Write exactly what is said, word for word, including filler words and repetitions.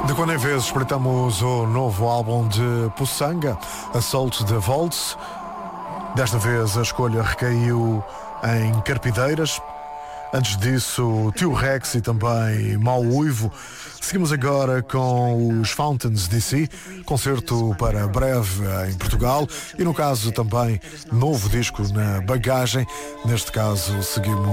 De quando em vez espreitamos o novo álbum de Pussanga, Assault the Vaults. Desta vez a escolha recaiu em Carpideiras. Antes disso, Tio Rex e também Mau Uivo. Seguimos agora com os Fountains D C, concerto para breve em Portugal e, no caso, também novo disco na bagagem. Neste caso, seguimos